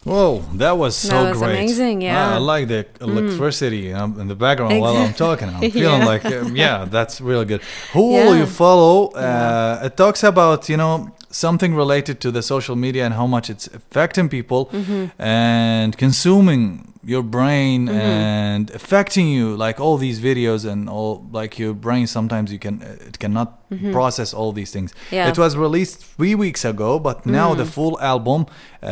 Whoa, that was so That was great. amazing, yeah. I like the electricity in the background while I'm talking. I'm feeling Yeah. like, that's really good. Who will you Yeah. follow? It talks about, something related to the social media and how much it's affecting people and consuming your brain and affecting you, like all these videos and all, like your brain sometimes it cannot process all these things. Yeah. It was released 3 weeks ago, but now the full album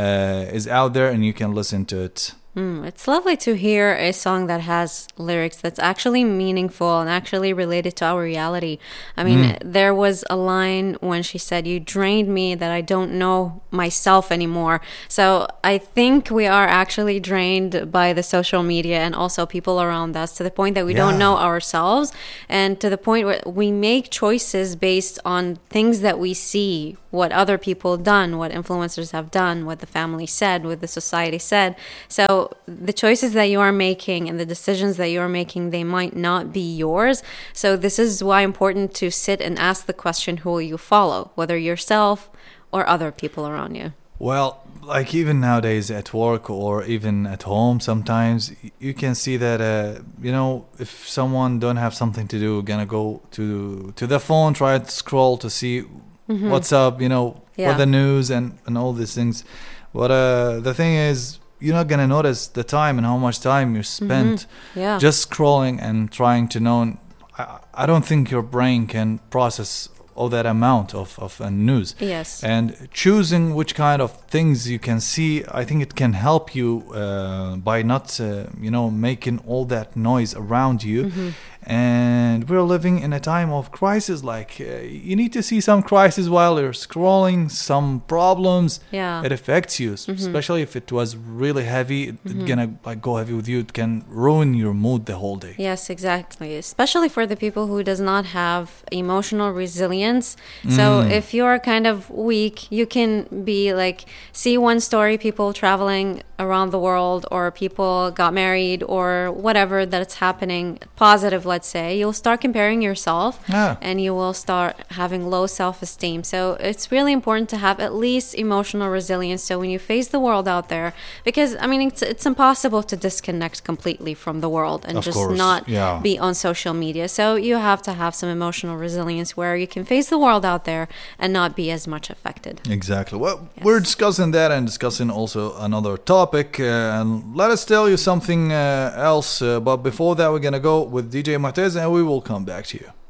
is out there and you can listen to it. It's lovely to hear a song that has lyrics that's actually meaningful and actually related to our reality. I mean, there was a line when she said, "You drained me that I don't know myself anymore." So I think we are actually drained by the social media and also people around us to the point that we don't know ourselves, and to the point where we make choices based on things that we see, what other people done, what influencers have done, what the family said, what the society said. So the choices that you are making and the decisions that you are making, they might not be yours. So this is why important to sit and ask the question, who will you follow, whether yourself or other people around you? Well, like even nowadays at work or even at home, sometimes you can see that if someone don't have something to do, gonna go to the phone, try to scroll to see what's up, for the news and all these things. But the thing is, you're not gonna notice the time and how much time you spent just scrolling and trying to know. I don't think your brain can process all that amount of news. Yes. And choosing which kind of things you can see, I think it can help you by not, making all that noise around you. And we're living in a time of crisis. Like you need to see some crisis while you're scrolling, some problems. Yeah. It affects you, especially if it was really heavy. It's gonna go heavy with you. It can ruin your mood the whole day. Yes, exactly. Especially for the people who does not have emotional resilience. So if you're kind of weak, you can be like, see one story, people traveling around the world, or people got married, or whatever that's happening, positive, let's say, you'll start comparing yourself and you will start having low self-esteem. So it's really important to have at least emotional resilience. So when you face the world out there, because I mean, it's impossible to disconnect completely from the world and not be on social media. So you have to have some emotional resilience where you can face the world out there and not be as much affected. Exactly. Well, we're discussing that and discussing also another topic. And let us tell you something else. But before that, we're going to go with DJ Matez and we will come back to you.